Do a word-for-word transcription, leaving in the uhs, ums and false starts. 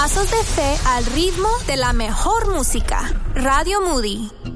Pasos de fe al ritmo de la mejor música. Radio Moody.